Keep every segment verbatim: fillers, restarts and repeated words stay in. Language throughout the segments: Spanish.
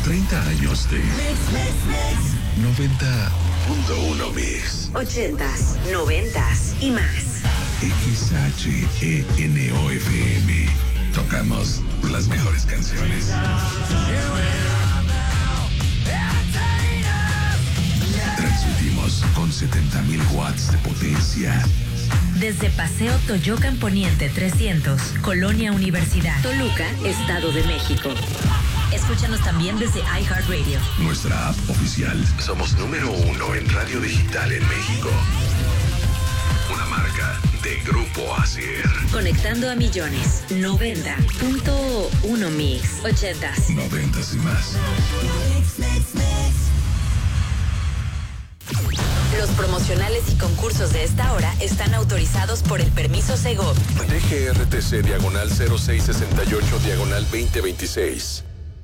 treinta años de noventa punto uno Mix. Ochentas, noventas y más. X H E N O F M. Tocamos las mejores canciones. Transmitimos con setenta mil watts de potencia. Desde Paseo Toyocan Poniente trescientos, Colonia Universidad, Toluca, Estado de México. Escúchanos también desde iHeartRadio. Nuestra app oficial. Somos número uno en radio digital en México. Una marca de Grupo Asir. Conectando a millones. noventa punto uno Mix. Ochentas. Noventas y más. Los promocionales y concursos de esta hora están autorizados por el permiso Segov. D G R T C diagonal cero seis sesenta y ocho diagonal veinte veintiséis.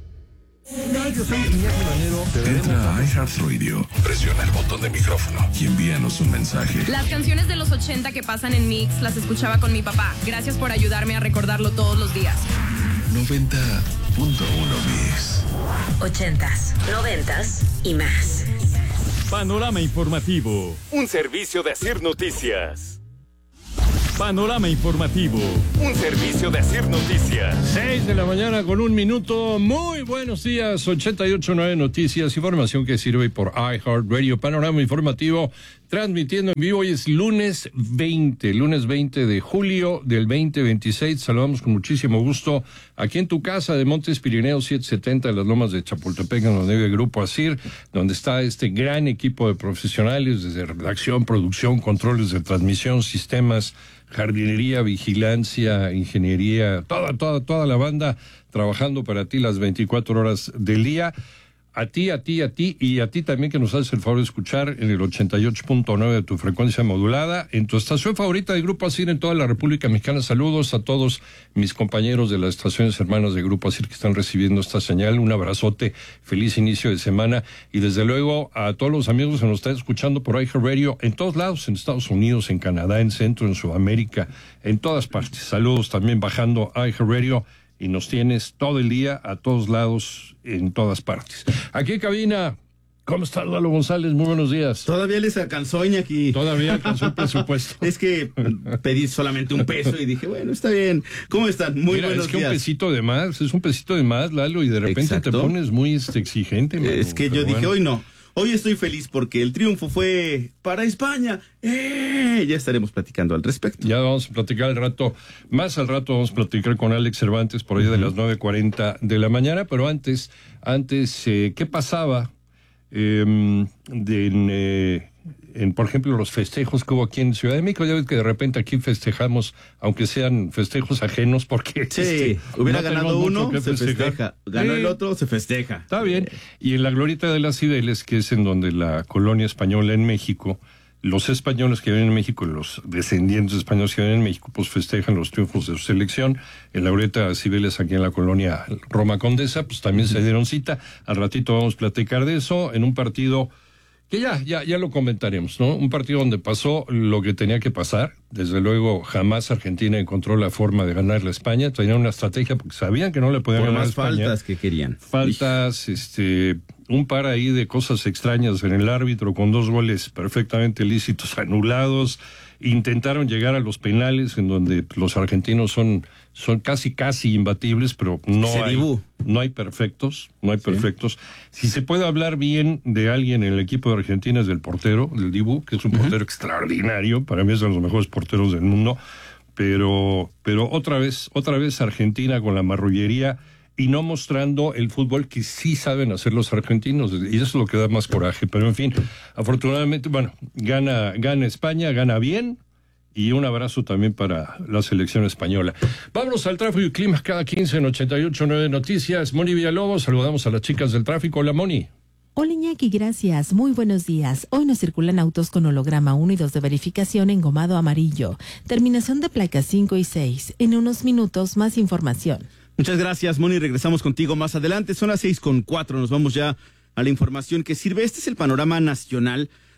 Yo soy Iñaki Manero. Entra a iHeartRadio, presiona el botón de micrófono y envíanos un mensaje. Las canciones de los ochenta que pasan en Mix las escuchaba con mi papá. Gracias por ayudarme a recordarlo todos los días. noventa punto uno Mix. Ochentas, noventas y más. Panorama Informativo, un servicio de Asir Noticias. Panorama Informativo, un servicio de Asir Noticias. seis de la mañana con un minuto. Muy buenos días. ochenta y ocho punto nueve Noticias. Información que sirve por iHeartRadio. Panorama Informativo, transmitiendo en vivo. Hoy es lunes veinte, lunes veinte de julio del veinte veintiséis. Saludamos con muchísimo gusto aquí en tu casa de Montes Pirineos setecientos setenta de las Lomas de Chapultepec, en donde vive el Grupo Asir, donde está este gran equipo de profesionales desde redacción, producción, controles de transmisión, sistemas, jardinería, vigilancia, ingeniería, toda, toda, toda la banda trabajando para ti las veinticuatro horas del día. A ti, a ti, a ti y a ti también que nos haces el favor de escuchar en el ochenta y ocho punto nueve de tu frecuencia modulada, en tu estación favorita de Grupo Asir en toda la República Mexicana. Saludos a todos mis compañeros de las estaciones hermanas de Grupo Asir que están recibiendo esta señal. Un abrazote, feliz inicio de semana y desde luego a todos los amigos que nos están escuchando por iHeartRadio en todos lados, en Estados Unidos, en Canadá, en Centro, en Sudamérica, en todas partes. Saludos también bajando iHeartRadio. Y nos tienes todo el día, a todos lados, en todas partes. Aquí en cabina, ¿cómo está Lalo González? Muy buenos días. Todavía les alcanzó, Iñaki. Todavía alcanzó el presupuesto. Es que pedí solamente un peso y dije, bueno, está bien. ¿Cómo están? Muy Mira, buenos es que días. un pesito de más, es un pesito de más, Lalo, y de repente Exacto. te pones muy este, exigente. Mano, es que yo dije, bueno. hoy no. Hoy estoy feliz porque el triunfo fue para España. ¡Eh! Ya estaremos platicando al respecto. Ya vamos a platicar al rato, más al rato vamos a platicar con Alex Cervantes por ahí uh-huh. de las nueve cuarenta de la mañana, pero antes, antes, eh, ¿qué pasaba eh, de, en, eh, en, por ejemplo, los festejos que hubo aquí en Ciudad de México? Ya ves que de repente aquí festejamos, aunque sean festejos ajenos, porque... Sí, este, hubiera no ganado uno, se festejar. festeja. Ganó sí. el otro, se festeja. Está bien. Y en la Glorieta de las Cibeles, que es en donde la colonia española en México, los españoles que viven en México y los descendientes españoles que viven en México, pues festejan los triunfos de su selección. En la Glorieta de las Cibeles, aquí en la colonia Roma Condesa, pues también uh-huh. se dieron cita. Al ratito vamos a platicar de eso en un partido que ya, ya, ya lo comentaremos, ¿no? Un partido donde pasó lo que tenía que pasar. Desde luego, jamás Argentina encontró la forma de ganarle a España. Tenían una estrategia porque sabían que no le podían Por ganar a más España. faltas que querían. Faltas, este, un par ahí de cosas extrañas en el árbitro con dos goles perfectamente lícitos anulados. Intentaron llegar a los penales en donde los argentinos son, son casi, casi imbatibles, pero no hay, no hay perfectos, no hay perfectos. Sí. Si se puede hablar bien de alguien en el equipo de Argentina es del portero, del Dibu, que es un uh-huh. portero extraordinario, para mí es de los mejores porteros del mundo, pero, pero otra vez, otra vez Argentina con la marrullería y no mostrando el fútbol que sí saben hacer los argentinos, y eso es lo que da más coraje. Pero en fin, afortunadamente, bueno, gana, gana España, gana bien, y un abrazo también para la selección española. Vámonos al tráfico y clima cada quince en ochenta y ocho punto nueve Noticias. Moni Villalobos, saludamos a las chicas del tráfico. Hola, Moni. Hola, Iñaki, gracias. Muy buenos días. Hoy nos circulan autos con holograma uno y dos de verificación engomado amarillo. Terminación de placas cinco y seis. En unos minutos, más información. Muchas gracias, Moni. Regresamos contigo más adelante. Son las seis con cuatro. Nos vamos ya a la información que sirve. Este es el panorama nacional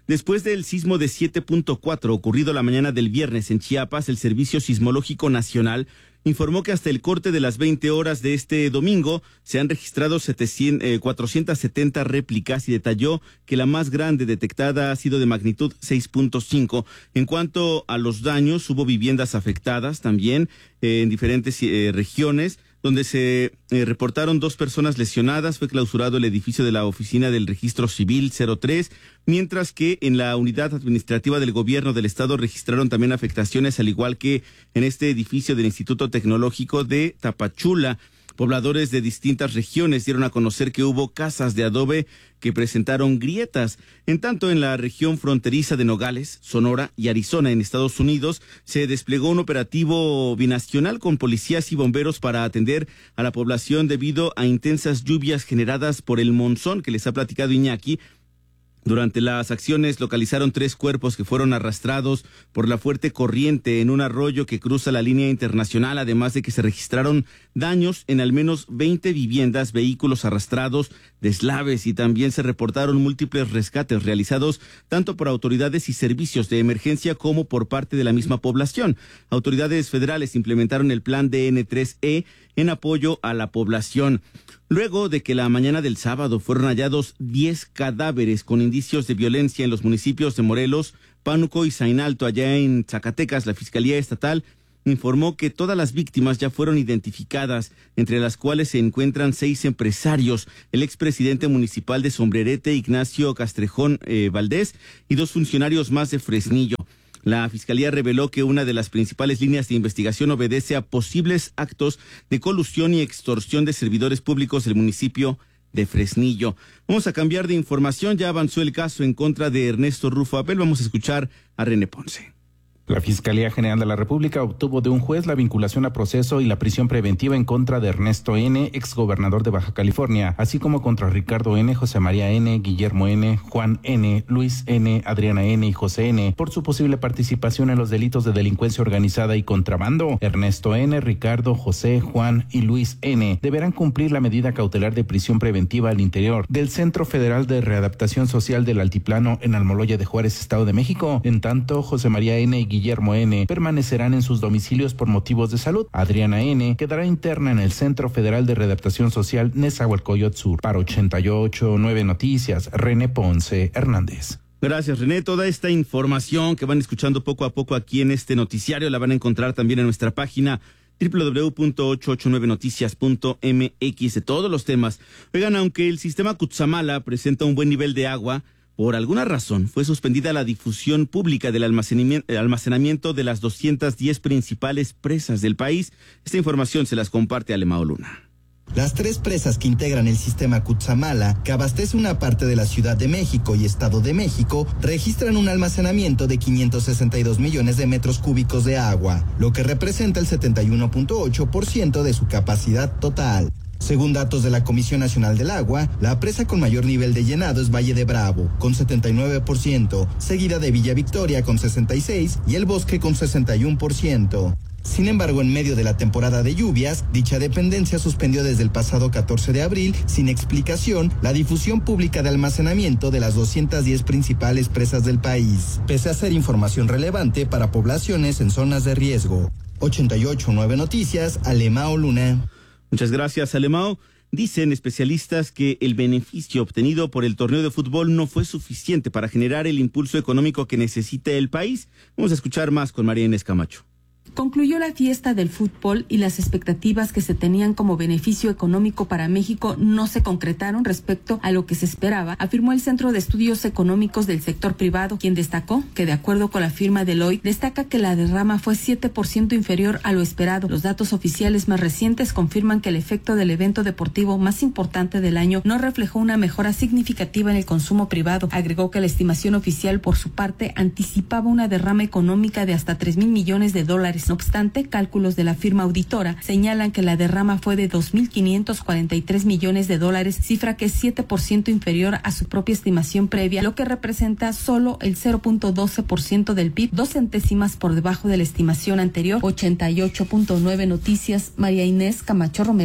Después del sismo de siete punto cuatro ocurrido la mañana del viernes en Chiapas, el Servicio Sismológico Nacional informó que hasta el corte de las veinte horas de este domingo se han registrado setecientas, eh, cuatrocientas setenta réplicas y detalló que la más grande detectada ha sido de magnitud seis punto cinco. En cuanto a los daños, hubo viviendas afectadas también eh, en diferentes eh, regiones, donde se eh, reportaron dos personas lesionadas. Fue clausurado el edificio de la Oficina del Registro Civil cero tres, mientras que en la Unidad Administrativa del Gobierno del Estado registraron también afectaciones, al igual que en este edificio del Instituto Tecnológico de Tapachula. Pobladores de distintas regiones dieron a conocer que hubo casas de adobe que presentaron grietas. En tanto, en la región fronteriza de Nogales, Sonora y Arizona, en Estados Unidos, se desplegó un operativo binacional con policías y bomberos para atender a la población debido a intensas lluvias generadas por el monzón que les ha platicado Iñaki. Durante las acciones localizaron tres cuerpos que fueron arrastrados por la fuerte corriente en un arroyo que cruza la línea internacional, además de que se registraron daños en al menos veinte viviendas, vehículos arrastrados, deslaves, y también se reportaron múltiples rescates realizados tanto por autoridades y servicios de emergencia como por parte de la misma población. Autoridades federales implementaron el plan D N tres E en apoyo a la población. Luego de que la mañana del sábado fueron hallados diez cadáveres con indicios de violencia en los municipios de Morelos, Pánuco y Zainalto, allá en Zacatecas, la Fiscalía Estatal informó que todas las víctimas ya fueron identificadas, entre las cuales se encuentran seis empresarios, el expresidente municipal de Sombrerete, Ignacio Castrejón eh, Valdés, y dos funcionarios más de Fresnillo. La Fiscalía reveló que una de las principales líneas de investigación obedece a posibles actos de colusión y extorsión de servidores públicos del municipio de Fresnillo. Vamos a cambiar de información. Ya avanzó el caso en contra de Ernesto Rufo Apel. Vamos a escuchar a René Ponce. La Fiscalía General de la República obtuvo de un juez la vinculación a proceso y la prisión preventiva en contra de Ernesto N., exgobernador de Baja California, así como contra Ricardo N., José María N., Guillermo N., Juan N., Luis N., Adriana N. y José N. por su posible participación en los delitos de delincuencia organizada y contrabando. Ernesto N., Ricardo, José, Juan y Luis N. deberán cumplir la medida cautelar de prisión preventiva al interior del Centro Federal de Readaptación Social del Altiplano en Almoloya de Juárez, Estado de México. En tanto, José María N. y Guillermo Guillermo N. permanecerán en sus domicilios por motivos de salud. Adriana N. quedará interna en el Centro Federal de Readaptación Social Nezahualcóyotl Sur. Para ochenta y ocho punto nueve Noticias, René Ponce Hernández. Gracias, René. Toda esta información que van escuchando poco a poco aquí en este noticiario la van a encontrar también en nuestra página doble u doble u doble u punto ochocientos ochenta y nueve noticias punto m x de todos los temas. Oigan, aunque el sistema Cutzamala presenta un buen nivel de agua, por alguna razón fue suspendida la difusión pública del almacenamiento, almacenamiento de las doscientas diez principales presas del país. Esta información se las comparte Alemao Luna. Las tres presas que integran el sistema Cutzamala, que abastece una parte de la Ciudad de México y Estado de México, registran un almacenamiento de quinientos sesenta y dos millones de metros cúbicos de agua, lo que representa el setenta y uno punto ocho por ciento de su capacidad total. Según datos de la Comisión Nacional del Agua, la presa con mayor nivel de llenado es Valle de Bravo, con setenta y nueve por ciento, seguida de Villa Victoria con sesenta y seis por ciento y El Bosque con sesenta y uno por ciento. Sin embargo, en medio de la temporada de lluvias, dicha dependencia suspendió desde el pasado catorce de abril, sin explicación, la difusión pública de almacenamiento de las doscientas diez principales presas del país, pese a ser información relevante para poblaciones en zonas de riesgo. ochenta y ocho punto nueve Noticias, Alemao Luna. Muchas gracias, Alemao. Dicen especialistas que el beneficio obtenido por el torneo de fútbol no fue suficiente para generar el impulso económico que necesita el país. Vamos a escuchar más con María Inés Camacho. Concluyó la fiesta del fútbol y las expectativas que se tenían como beneficio económico para México no se concretaron respecto a lo que se esperaba, afirmó el Centro de Estudios Económicos del Sector Privado, quien destacó que de acuerdo con la firma Deloitte, destaca que la derrama fue siete por ciento inferior a lo esperado. Los datos oficiales más recientes confirman que el efecto del evento deportivo más importante del año no reflejó una mejora significativa en el consumo privado. Agregó que la estimación oficial, por su parte, anticipaba una derrama económica de hasta tres mil millones de dólares. No obstante, cálculos de la firma auditora señalan que la derrama fue de dos mil quinientos cuarenta y tres millones de dólares, cifra que es siete por ciento inferior a su propia estimación previa, lo que representa solo el cero punto doce por ciento del P I B, dos centésimas por debajo de la estimación anterior. ochenta y ocho punto nueve Noticias, María Inés Camacho Romero.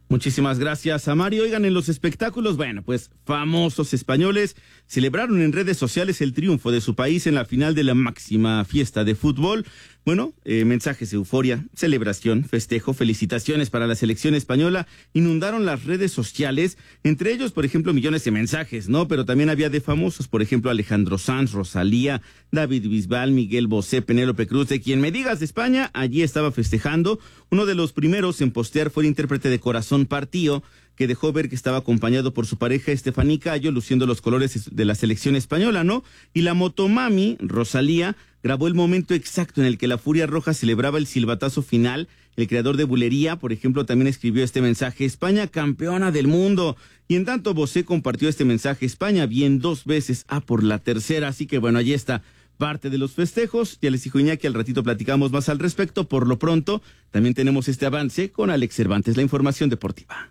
Muchísimas gracias a Mario. Oigan, en los espectáculos, bueno, pues famosos españoles celebraron en redes sociales el triunfo de su país en la final de la máxima fiesta de fútbol. Bueno, eh, mensajes de euforia, celebración, festejo, felicitaciones para la selección española inundaron las redes sociales, entre ellos, por ejemplo, millones de mensajes, ¿no? Pero también había de famosos, por ejemplo, Alejandro Sanz, Rosalía, David Bisbal, Miguel Bosé, Penélope Cruz, de quien me digas de España, allí estaba festejando. Uno de los primeros en postear fue el intérprete de Corazón Partido, que dejó ver que estaba acompañado por su pareja Estefaní Cayo, luciendo los colores de la selección española, ¿no? Y la motomami, Rosalía, grabó el momento exacto en el que la Furia Roja celebraba el silbatazo final. El creador de Bulería, por ejemplo, también escribió este mensaje: España campeona del mundo. Y en tanto Bosé compartió este mensaje: España bien dos veces, a por la tercera. Así que bueno, allí está parte de los festejos. Ya les dijo Iñaki, al ratito platicamos más al respecto. Por lo pronto, también tenemos este avance con Alex Cervantes, la información deportiva.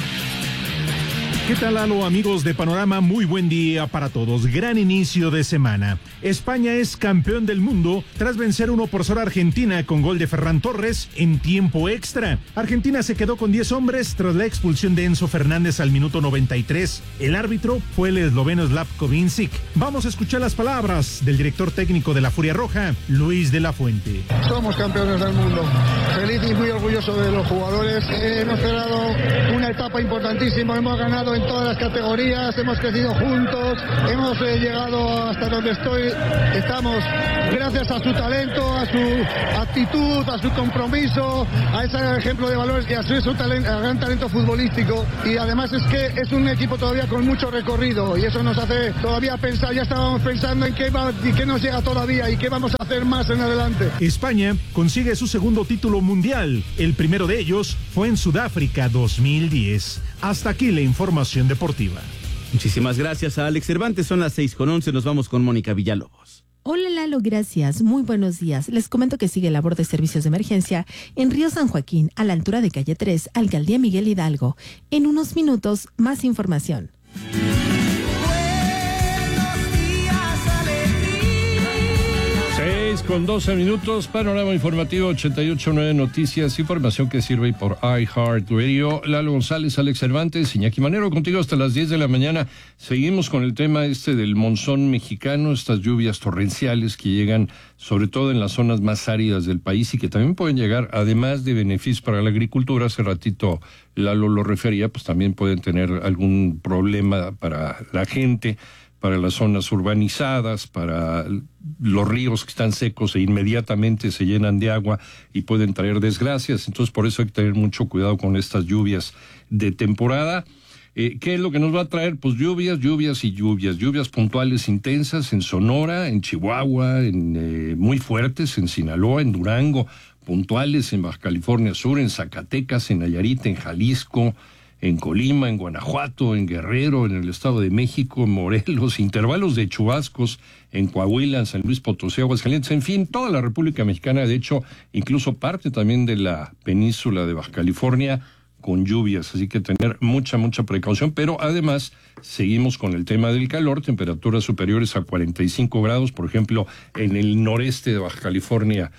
¿Qué tal, Lalo, amigos de Panorama? Muy buen día para todos. Gran inicio de semana. España es campeón del mundo tras vencer uno por cero a Argentina con gol de Ferran Torres en tiempo extra. Argentina se quedó con diez hombres tras la expulsión de Enzo Fernández al minuto noventa y tres. El árbitro fue el esloveno Slavko Vincic. Vamos a escuchar las palabras del director técnico de la Furia Roja, Luis de la Fuente. Somos campeones del mundo. Feliz y muy orgulloso de los jugadores. Hemos cerrado una etapa importantísima. Hemos ganado en todas las categorías, hemos crecido juntos, hemos eh, llegado hasta donde estoy, estamos gracias a su talento, a su actitud, a su compromiso, a ese ejemplo de valores y a su, su talento, a gran talento futbolístico. Y además es que es un equipo todavía con mucho recorrido y eso nos hace todavía pensar, ya estábamos pensando en qué va y qué nos llega todavía y qué vamos a hacer más en adelante. España consigue su segundo título mundial, el primero de ellos fue en Sudáfrica dos mil diez. Hasta aquí la información deportiva. Muchísimas gracias a Alex Cervantes. Son las seis con once. Nos vamos con Mónica Villalobos. Hola Lalo, gracias. Muy buenos días. Les comento que sigue labor de servicios de emergencia en Río San Joaquín, a la altura de calle tres, Alcaldía Miguel Hidalgo. En unos minutos, más información. Con doce minutos, panorama informativo ochenta y ocho punto nueve Noticias, información que sirve por iHeartRadio. Lalo González, Alex Cervantes, Iñaki Manero, contigo hasta las diez de la mañana. Seguimos con el tema este del monzón mexicano, estas lluvias torrenciales que llegan sobre todo en las zonas más áridas del país y que también pueden llegar, además de beneficios para la agricultura, hace ratito Lalo lo refería, pues también pueden tener algún problema para la gente, para las zonas urbanizadas, para los ríos que están secos e inmediatamente se llenan de agua y pueden traer desgracias. Entonces, por eso hay que tener mucho cuidado con estas lluvias de temporada. Eh, ¿Qué es lo que nos va a traer? Pues lluvias, lluvias y lluvias. Lluvias puntuales intensas en Sonora, en Chihuahua, en, eh, muy fuertes en Sinaloa, en Durango, puntuales en Baja California Sur, en Zacatecas, en Nayarit, en Jalisco, en Colima, en Guanajuato, en Guerrero, en el Estado de México, en Morelos, intervalos de chubascos en Coahuila, en San Luis Potosí, Aguascalientes, en fin, toda la República Mexicana, de hecho, incluso parte también de la península de Baja California, con lluvias, así que tener mucha, mucha precaución, pero además seguimos con el tema del calor, temperaturas superiores a cuarenta y cinco grados, por ejemplo, en el noreste de Baja California,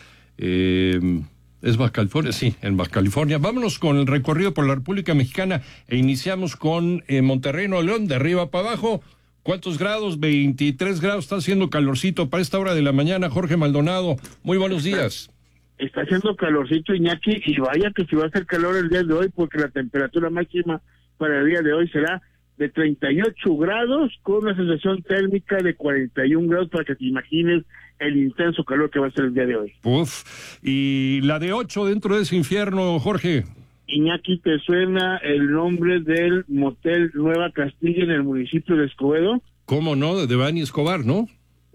eh... ¿Es Baja California? Sí, en Baja California. Vámonos con el recorrido por la República Mexicana e iniciamos con eh, Monterrey, Nuevo León, de arriba para abajo. ¿Cuántos grados? veintitrés grados, está haciendo calorcito para esta hora de la mañana. Jorge Maldonado, muy buenos días. Está haciendo calorcito, Iñaki, y vaya que si va a hacer calor el día de hoy, porque la temperatura máxima para el día de hoy será de treinta y ocho grados, con una sensación térmica de cuarenta y un grados, para que te imagines el intenso calor que va a ser el día de hoy. Uf, y la de ocho dentro de ese infierno, Jorge. Iñaki, ¿te suena el nombre del motel Nueva Castilla en el municipio de Escobedo? ¿Cómo no? De Devani Escobar, ¿no?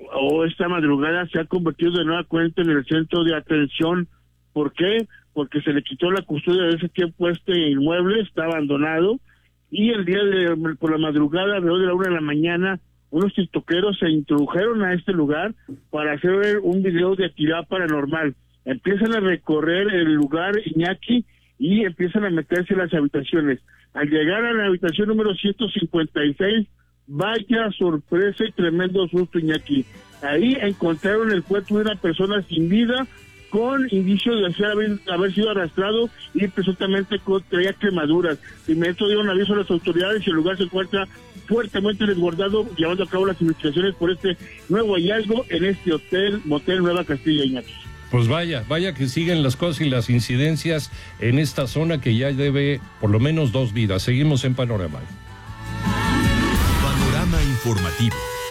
O esta madrugada se ha convertido de nueva cuenta en el centro de atención. ¿Por qué? Porque se le quitó la custodia de ese tiempo. Este inmueble está abandonado y el día de por la madrugada, alrededor de la una de la mañana, unos tiktokeros se introdujeron a este lugar para hacer un video de actividad paranormal. Empiezan a recorrer el lugar, Iñaki, y empiezan a meterse en las habitaciones. Al llegar a la habitación número ciento cincuenta y seis, vaya sorpresa y tremendo susto, Iñaki. Ahí encontraron el cuerpo de una persona sin vida, con indicios de haber, haber sido arrastrado y presuntamente con, traía quemaduras. De inmediato dieron aviso a las autoridades y el lugar se encuentra fuertemente resguardado, llevando a cabo las investigaciones por este nuevo hallazgo en este hotel, motel Nueva Castilla, Iñaki. Pues vaya, vaya que siguen las cosas y las incidencias en esta zona que ya debe por lo menos dos vidas. Seguimos en Panorama. Panorama informativo.